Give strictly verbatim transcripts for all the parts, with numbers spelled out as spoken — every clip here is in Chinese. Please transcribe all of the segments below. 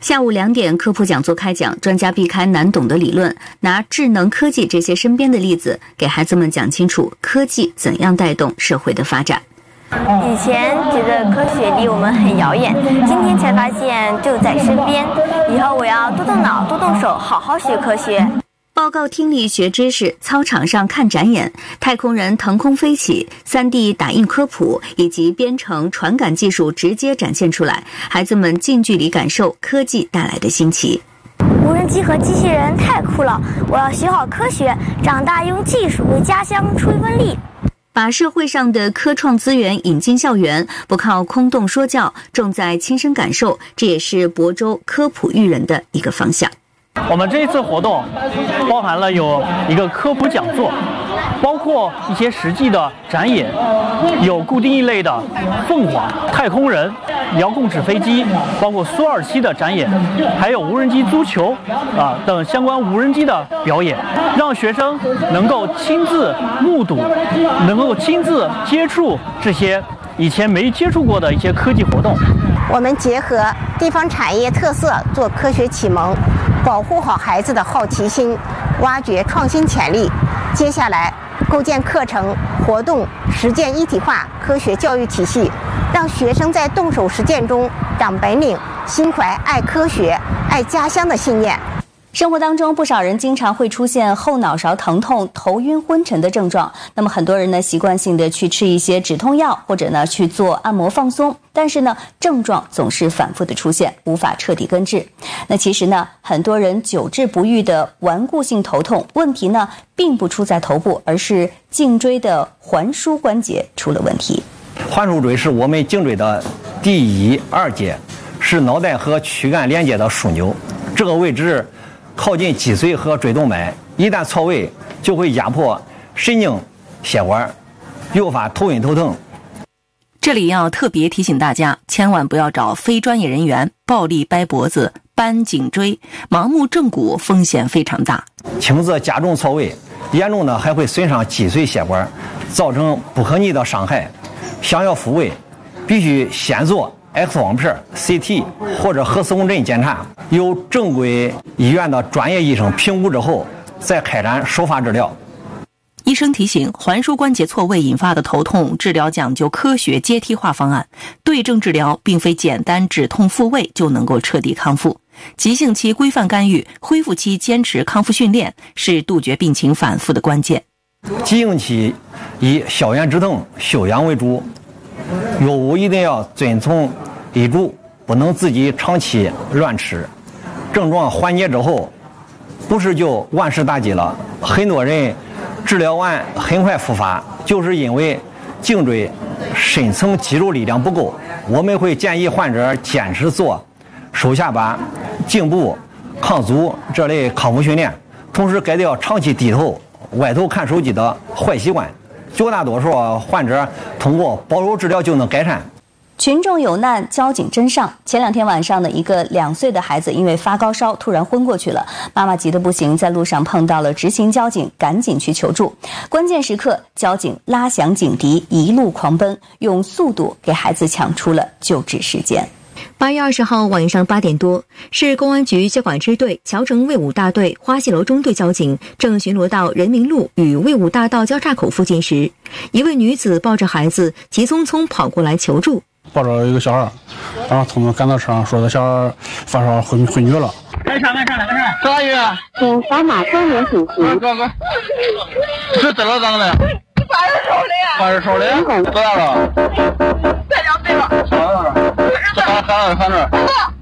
下午两点，科普讲座开讲，专家避开难懂的理论，拿智能科技这些身边的例子，给孩子们讲清楚科技怎样带动社会的发展。 以前觉得科学离我们很遥远，今天才发现就在身边。以后我要多动脑、多动手，好好学科学。 报告听力学知识，操场上看展演，太空人腾空飞起， 三 D 打印科普以及编程传感技术直接展现出来，孩子们近距离感受科技带来的新奇。 无人机和机器人太酷了，我要学好科学，长大用技术为家乡出一份力。 把社会上的科创资源引进校园，不靠空洞说教，重在亲身感受，这也是亳州科普育人的一个方向。 我们这一次活动包含了有一个科普讲座，包括一些实际的展演，有固定一类的凤凰、太空人、遥控纸飞机，包括苏二七的展演，还有无人机足球啊等相关无人机的表演，让学生能够亲自目睹，能够亲自接触这些以前没接触过的一些科技活动。 我们结合地方产业特色做科学启蒙，保护好孩子的好奇心，挖掘创新潜力。接下来构建课程活动实践一体化科学教育体系，让学生在动手实践中长本领，心怀爱科学、爱家乡的信念。 生活当中，不少人经常会出现后脑勺疼痛、头晕昏沉的症状。那么很多人呢，习惯性的去吃一些止痛药，或者呢去做按摩放松。但是呢，症状总是反复的出现，无法彻底根治。那其实呢，很多人久治不愈的顽固性头痛，问题呢并不出在头部，而是颈椎的环枢关节出了问题。 环枢椎是我们颈椎的第一、二节，是脑袋和躯干连接的枢纽。这个位置靠近脊髓和椎动脉，一旦错位，就会压迫神经血管，诱发头晕头疼。 这里要特别提醒大家，千万不要找非专业人员暴力掰脖子、扳颈椎，盲目正骨风险非常大。 轻则加重错位，严重的还会损伤脊髓血管，造成不可逆的伤害。想要复位，必须先做 X 光片、C T 或者核磁共振检查，由正规医院的专业医生评估之后，再开展手法治疗。 医生提醒，环枢关节错位引发的头痛治疗讲究科学阶梯化方案，对症治疗并非简单止痛复位就能够彻底康复。急性期规范干预，恢复期坚持康复训练，是杜绝病情反复的关键。 急性期以消炎止痛、休养为主，药物一定要遵从医嘱，不能自己长期乱吃。症状缓解之后，不是就万事大吉了。很多人治疗完很快复发，就是因为颈椎深层肌肉力量不够。我们会建议患者坚持做收下巴、颈部、抗阻这类康复训练，同时改掉长期低头、歪头看手机的坏习惯。绝大多数患者通过保守治疗就能改善。 群众有难，交警真上。前两天晚上呢，一个两岁的孩子因为发高烧突然昏过去了，妈妈急得不行，在路上碰到了执勤交警，赶紧去求助。关键时刻，交警拉响警笛，一路狂奔，用速度给孩子抢出了救治时间。 八月二十号晚上八点多，市公安局交管支队侨城卫武大队花溪楼中队交警正巡逻到人民路与卫武大道交叉口附近时，一位女子抱着孩子急匆匆跑过来求助。 抱着一个小孩，然后匆匆赶到车上，说他小孩发烧昏昏厥了。 来上来上来上来，多少月？ 请扫码关联信息。 哥哥，这得了咋的了？ 发热手的呀。 发热手的？多大了？ 才两岁吧。 喊喊喊着。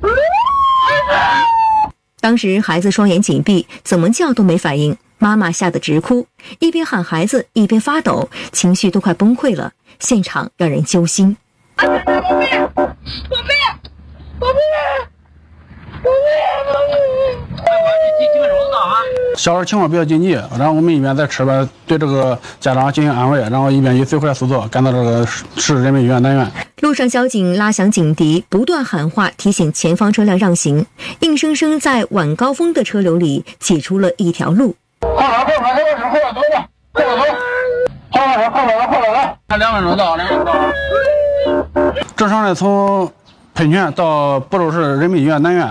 当时孩子双眼紧闭，怎么叫都没反应，妈妈吓得直哭，一边喊孩子一边发抖，情绪都快崩溃了，现场让人揪心。 宝贝，宝贝，宝贝，宝贝，宝贝。 小孩情况比较紧急，然后我们一边在车边对这个家长进行安慰，然后一边以最快速度赶到这个市人民医院南院。 路上交警拉响警笛，不断喊话提醒前方车辆让行，硬生生在晚高峰的车流里挤出了一条路。 后边后边后边后边走吧，后边走，后边后边后边来，还两分钟到，两分钟到。 正常的从喷泉到亳州市人民医院南院。